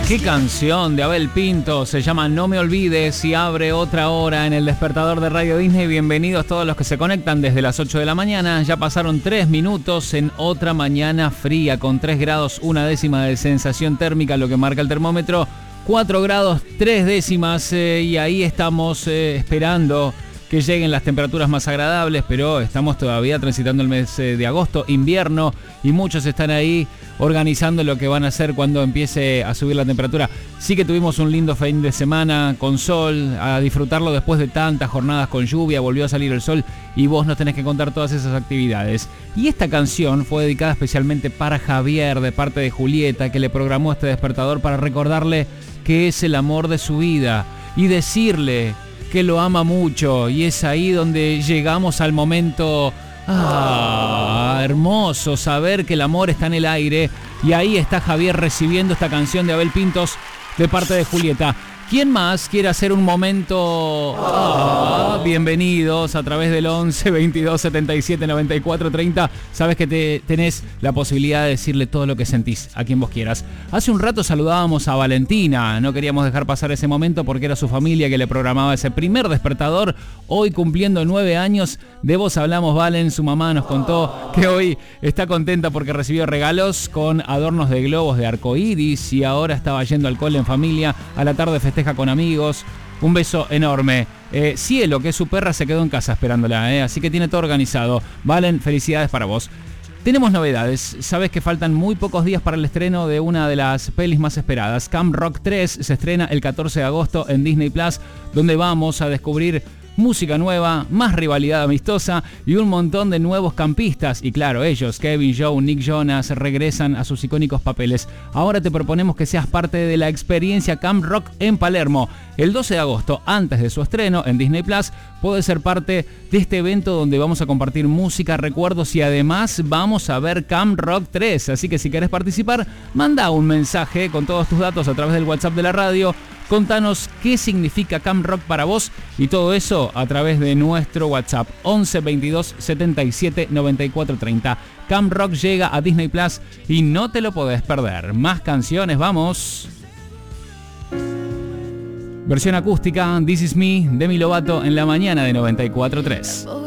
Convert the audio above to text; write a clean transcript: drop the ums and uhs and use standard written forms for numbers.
Qué canción de Abel Pintos, se llama No me olvides y abre otra hora en el despertador de Radio Disney. Bienvenidos todos los que se conectan desde las 8 de la mañana. Ya pasaron 3 minutos en otra mañana fría con 3 grados 1/10 de sensación térmica, lo que marca el termómetro. 4 grados 3/10 y ahí estamos esperando que lleguen las temperaturas más agradables, pero estamos todavía transitando el mes de agosto, invierno, y muchos están ahí organizando lo que van a hacer cuando empiece a subir la temperatura. Sí que tuvimos un lindo fin de semana con sol, a disfrutarlo después de tantas jornadas con lluvia, volvió a salir el sol y vos nos tenés que contar todas esas actividades. Y esta canción fue dedicada especialmente para Javier, de parte de Julieta, que le programó este despertador para recordarle que es el amor de su vida y decirle que lo ama mucho, y es ahí donde llegamos al momento hermoso, saber que el amor está en el aire, y ahí está Javier recibiendo esta canción de Abel Pintos de parte de Julieta. ¿Quién más quiere hacer un momento? Bienvenidos a través del 11 22 77 94 30. Sabes que tenés la posibilidad de decirle todo lo que sentís a quien vos quieras. Hace un rato saludábamos a Valentina. No queríamos dejar pasar ese momento porque era su familia que le programaba ese primer despertador. Hoy cumpliendo 9 años. De vos hablamos, Valen. Su mamá nos contó que hoy está contenta porque recibió regalos con adornos de globos de arcoíris y ahora estaba yendo al cole en familia. A la tarde festeja con amigos. Un beso enorme. Cielo, que es su perra, se quedó en casa esperándola, así que tiene todo organizado. Valen, felicidades para vos. Tenemos novedades. Sabes que faltan muy pocos días para el estreno de una de las pelis más esperadas. Camp Rock 3 se estrena el 14 de agosto en Disney Plus, donde vamos a descubrir música nueva, más rivalidad amistosa y un montón de nuevos campistas. Y claro, ellos, Kevin, Joe, Nick Jonas, regresan a sus icónicos papeles. Ahora te proponemos que seas parte de la experiencia Camp Rock en Palermo. El 12 de agosto, antes de su estreno en Disney Plus, puedes ser parte de este evento donde vamos a compartir música, recuerdos y además vamos a ver Camp Rock 3. Así que si querés participar, manda un mensaje con todos tus datos a través del WhatsApp de la radio. Contanos qué significa Camp Rock para vos y todo eso a través de nuestro WhatsApp 11 22 77 94 30. Camp Rock llega a Disney Plus y no te lo podés perder. Más canciones, vamos. Versión acústica, This Is Me, Demi Lovato en la mañana de 94.3.